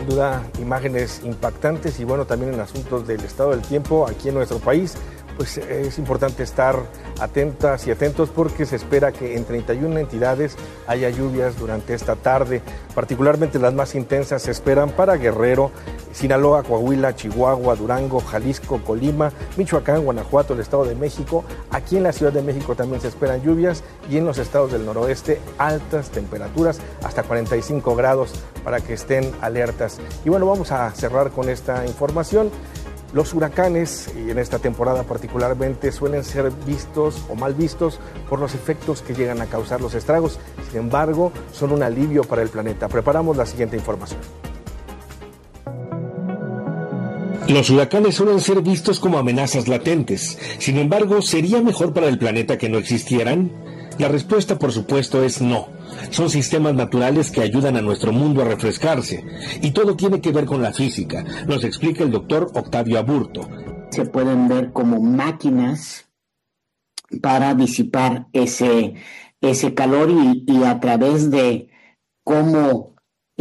duda imágenes impactantes y bueno, también en asuntos del estado del tiempo aquí en nuestro país. Pues es importante estar atentas y atentos porque se espera que en 31 entidades haya lluvias durante esta tarde. Particularmente las más intensas se esperan para Guerrero, Sinaloa, Coahuila, Chihuahua, Durango, Jalisco, Colima, Michoacán, Guanajuato, el Estado de México. Aquí en la Ciudad de México también se esperan lluvias y en los estados del noroeste altas temperaturas, hasta 45 grados para que estén alertas. Y bueno, vamos a cerrar con esta información. Los huracanes, y en esta temporada particularmente, suelen ser vistos o mal vistos por los efectos que llegan a causar los estragos. Sin embargo, son un alivio para el planeta. Preparamos la siguiente información. Los huracanes suelen ser vistos como amenazas latentes. Sin embargo, ¿sería mejor para el planeta que no existieran? La respuesta, por supuesto, es no. Son sistemas naturales que ayudan a nuestro mundo a refrescarse. Y todo tiene que ver con la física. Nos explica el doctor Octavio Aburto. Se pueden ver como máquinas para disipar ese calor y a través de cómo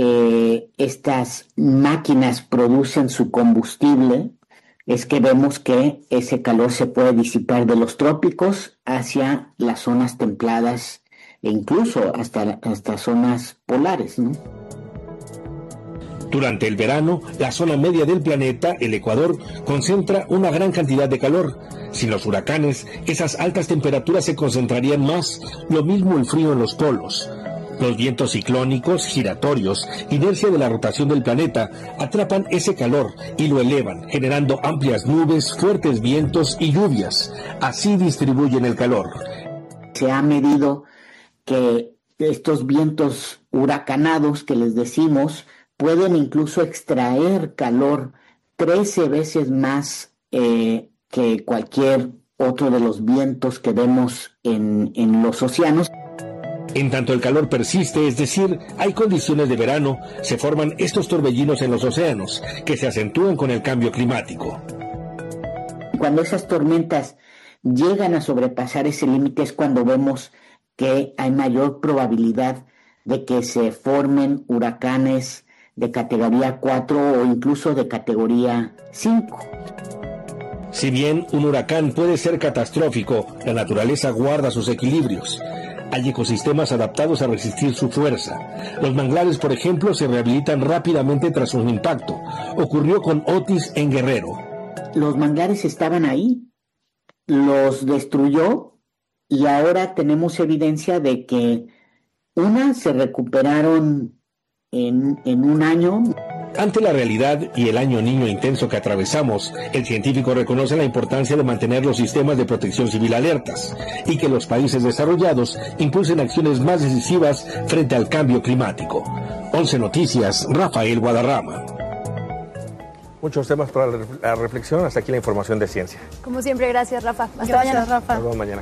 estas máquinas producen su combustible, es que vemos que ese calor se puede disipar de los trópicos hacia las zonas templadas e incluso hasta zonas polares, ¿no? Durante el verano, la zona media del planeta, el Ecuador, concentra una gran cantidad de calor. Sin los huracanes, esas altas temperaturas se concentrarían más, lo mismo el frío en los polos. Los vientos ciclónicos, giratorios, inercia de la rotación del planeta, atrapan ese calor y lo elevan, generando amplias nubes, fuertes vientos y lluvias. Así distribuyen el calor. Se ha medido que estos vientos huracanados que les decimos pueden incluso extraer calor 13 veces más que cualquier otro de los vientos que vemos en los océanos. En tanto el calor persiste, es decir, hay condiciones de verano, se forman estos torbellinos en los océanos, que se acentúan con el cambio climático. Cuando esas tormentas llegan a sobrepasar ese límite es cuando vemos que hay mayor probabilidad de que se formen huracanes de categoría 4 o incluso de categoría 5. Si bien un huracán puede ser catastrófico, la naturaleza guarda sus equilibrios. Hay ecosistemas adaptados a resistir su fuerza. Los manglares, por ejemplo, se rehabilitan rápidamente tras un impacto. Ocurrió con Otis en Guerrero. Los manglares estaban ahí, los destruyó y ahora tenemos evidencia de que se recuperaron en un año. Ante la realidad y el año niño intenso que atravesamos, el científico reconoce la importancia de mantener los sistemas de protección civil alertas y que los países desarrollados impulsen acciones más decisivas frente al cambio climático. 11 Noticias, Rafael Guadarrama. Muchos temas para la reflexión. Hasta aquí la información de ciencia. Como siempre, gracias, Rafa. Hasta Gracias, mañana. Rafa. Nos vemos mañana.